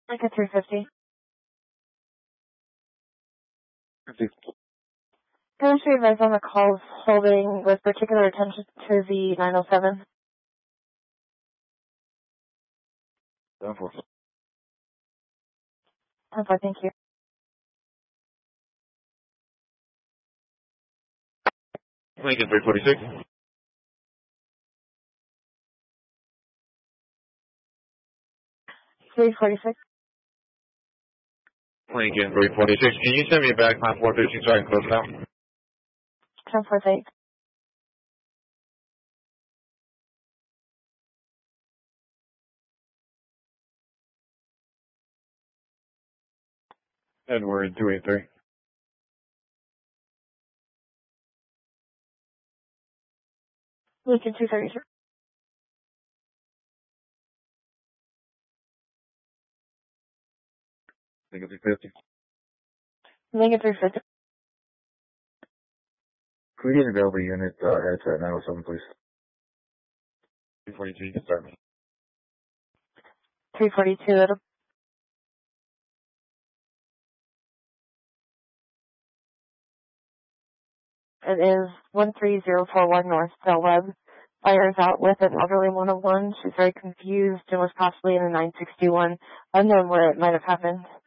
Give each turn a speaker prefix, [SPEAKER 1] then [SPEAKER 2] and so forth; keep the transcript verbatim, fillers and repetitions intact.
[SPEAKER 1] Like a three fifty.
[SPEAKER 2] fifty.
[SPEAKER 1] Can you advise on the calls holding with particular attention to the nine oh seven?
[SPEAKER 2] Down for.
[SPEAKER 1] Okay, thank you.
[SPEAKER 2] Lincoln three forty-six.
[SPEAKER 1] three forty-six.
[SPEAKER 2] Lincoln three forty-six. Can you send me back my four fifteen so I can close it out?
[SPEAKER 1] ten forty-eight.
[SPEAKER 2] Edward two eighty-three.
[SPEAKER 1] Lincoln two thirty-two.
[SPEAKER 2] Lincoln three fifty.
[SPEAKER 1] Lincoln three fifty.
[SPEAKER 2] Can we get an available unit uh, heads at nine oh seven, please? three forty-two, you can start me.
[SPEAKER 1] three forty-two. It'll, it is one three zero four one North Del Webb. Fires out with an elderly one oh one. She's very confused and was possibly in a nine sixty-one. Unknown where it might have happened.